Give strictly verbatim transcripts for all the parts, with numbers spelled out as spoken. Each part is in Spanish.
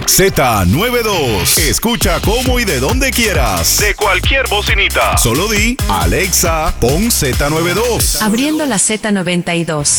Z noventa y dos. Escucha cómo y de donde quieras. De cualquier bocinita. Solo di, Alexa, pon Z noventa y dos. Abriendo la Z noventa y dos.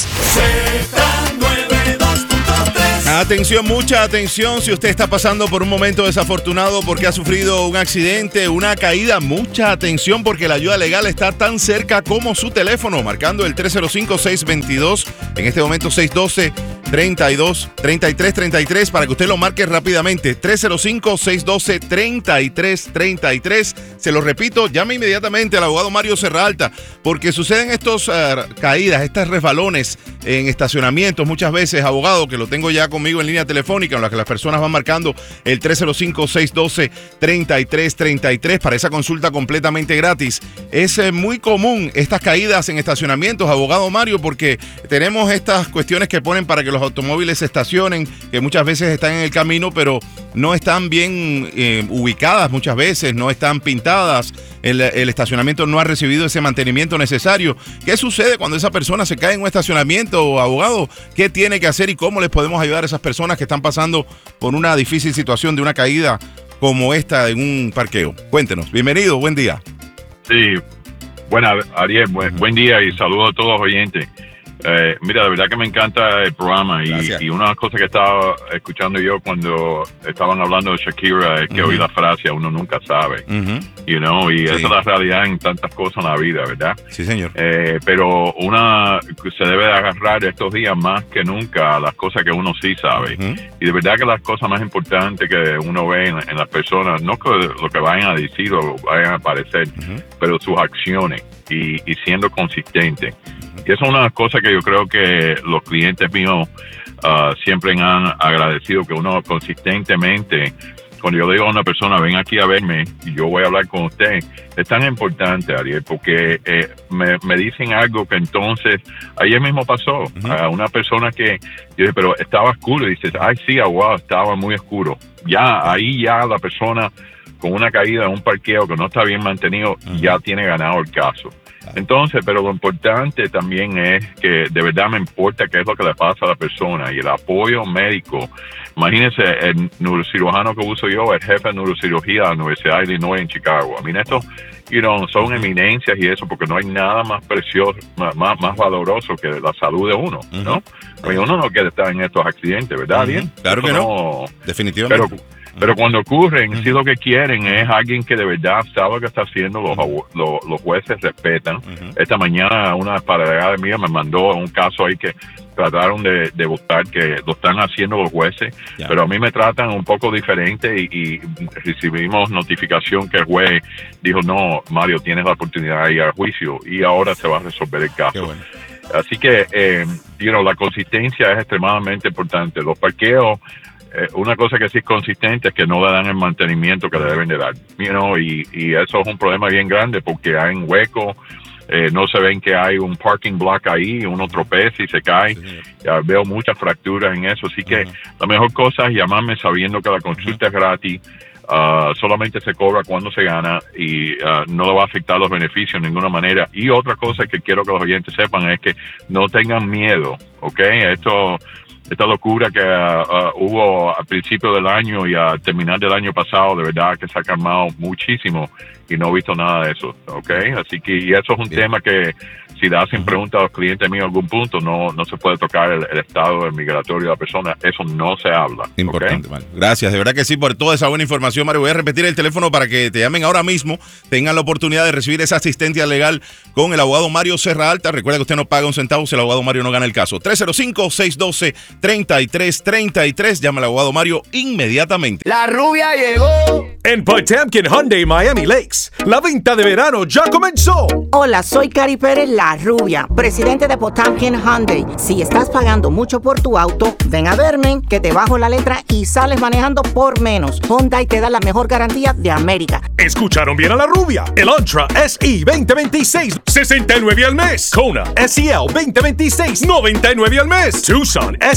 Z noventa y dos punto tres. Atención, mucha atención. Si usted está pasando por un momento desafortunado porque ha sufrido un accidente, una caída, mucha atención porque la ayuda legal está tan cerca como su teléfono, marcando el tres cero cinco, seis dos dos, en este momento seis uno dos, treinta y dos, treinta y tres, treinta y tres, para que usted lo marque rápidamente. tres cero cinco, seis uno dos, treinta y tres, treinta y tres. Se lo repito, llame inmediatamente al abogado Mario Serralta, porque suceden estos uh, caídas, estas resbalones en estacionamientos muchas veces, abogado, que lo tengo ya conmigo en línea telefónica, en la que las personas van marcando el tres cero cinco, seis uno dos, treinta y tres, treinta y tres para esa consulta completamente gratis. Es eh, muy común estas caídas en estacionamientos, abogado Mario, porque tenemos estas cuestiones que ponen para que los automóviles se estacionen, que muchas veces están en el camino, pero no están bien eh, ubicadas muchas veces, no están pintadas, el, el estacionamiento no ha recibido ese mantenimiento necesario. ¿Qué sucede cuando esa persona se cae en un estacionamiento, abogado? ¿Qué tiene que hacer y cómo les podemos ayudar a esas personas que están pasando por una difícil situación de una caída como esta en un parqueo? Cuéntenos. Bienvenido, buen día. Sí, bueno, Ariel, buen, buen día y saludos a todos los oyentes. Eh, mira, de verdad que me encanta el programa y, y una de las cosas que estaba escuchando yo cuando estaban hablando de Shakira es que uh-huh. oí la frase, uno nunca sabe, uh-huh. you know, y sí. esa es la realidad en tantas cosas en la vida, ¿verdad? Sí, señor. Eh, pero una se debe de agarrar estos días más que nunca a las cosas que uno sí sabe. Uh-huh. Y de verdad que las cosas más importantes que uno ve en, en las personas, no que lo que vayan a decir o vayan a parecer, uh-huh. pero sus acciones y, y siendo consistente. Y eso es una de las cosas que yo creo que los clientes míos uh, siempre han agradecido, que uno consistentemente, cuando yo le digo a una persona, ven aquí a verme y yo voy a hablar con usted, es tan importante, Ariel, porque eh, me, me dicen algo que entonces, ayer mismo pasó, uh-huh. a una persona que, yo dije, pero estaba oscuro, y dices, ay sí, wow, estaba muy oscuro. Ya, ahí ya la persona con una caída en un parqueo que no está bien mantenido, uh-huh. ya tiene ganado el caso. Entonces, pero lo importante también es que de verdad me importa qué es lo que le pasa a la persona y el apoyo médico. Imagínense, el neurocirujano que uso yo, el jefe de neurocirugía de la Universidad de Illinois en Chicago. A mí esto, you know, son eminencias y eso, porque no hay nada más precioso, más, más valoroso que la salud de uno, ¿no? Uh-huh. Uno no quiere estar en estos accidentes, ¿verdad? Uh-huh. Bien, claro que no, no, definitivamente. Pero, Pero cuando ocurren, uh-huh. sí lo que quieren es alguien que de verdad sabe lo que está haciendo, los, uh-huh. los, los jueces respetan. Uh-huh. Esta mañana una pareja mía me mandó un caso ahí que trataron de, de buscar, que lo están haciendo los jueces, yeah. pero a mí me tratan un poco diferente y, y recibimos notificación que el juez dijo, no, Mario, tienes la oportunidad de ir al juicio y ahora se va a resolver el caso. Qué bueno. Así que, eh, you know, la consistencia es extremadamente importante. Los parqueos, Eh, una cosa que sí es consistente es que no le dan el mantenimiento que le deben de dar, you know, y, y eso es un problema bien grande porque hay un hueco, eh, no se ven que hay un parking block ahí, uno tropeza y se cae. Sí, ya veo muchas fracturas en eso, así que uh-huh. la mejor cosa es llamarme sabiendo que la consulta uh-huh. es gratis. Uh, solamente se cobra cuando se gana y uh, no le va a afectar los beneficios de ninguna manera. Y otra cosa que quiero que los oyentes sepan es que no tengan miedo, ¿ok? Esto Esta locura que uh, uh, hubo al principio del año y al terminar del año pasado, de verdad que se ha calmado muchísimo y no he visto nada de eso, ¿ok? Así que y eso es un Bien. tema que si le hacen preguntas a los clientes míos en algún punto, no, no se puede tocar el, el estado migratorio de la persona, eso no se habla. Importante, ¿okay? Mario. Gracias, de verdad que sí, por toda esa buena información, Mario. Voy a repetir el teléfono para que te llamen ahora mismo, tengan la oportunidad de recibir esa asistencia legal con el abogado Mario Serralta. Recuerda que usted no paga un centavo si el abogado Mario no gana el caso. tres cero cinco, seis uno dos, treinta y tres, treinta y tres. Llama al abogado Mario inmediatamente. La rubia llegó. En Potemkin Hyundai Miami Lakes, la venta de verano ya comenzó. Hola, soy Cari Pérez, la rubia, presidente de Potemkin Hyundai. Si estás pagando mucho por tu auto, ven a verme, que te bajo la letra y sales manejando por menos. Hyundai te da la mejor garantía de América. ¿Escucharon bien a la rubia? El Antra S E veinte veintiséis, sesenta y nueve al mes. Kona S E L veinte veintiséis, noventa y nueve al mes. Tucson S